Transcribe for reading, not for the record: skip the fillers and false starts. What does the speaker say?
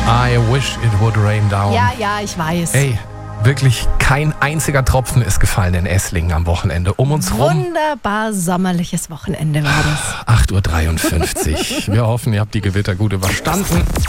I wish it would rain down. Ja, ich weiß. Ey, wirklich kein einziger Tropfen ist gefallen in Esslingen am Wochenende. Um uns rum Wunderbar sommerliches Wochenende war das. 8:53 Uhr. Wir hoffen, ihr habt die Gewitter gut überstanden.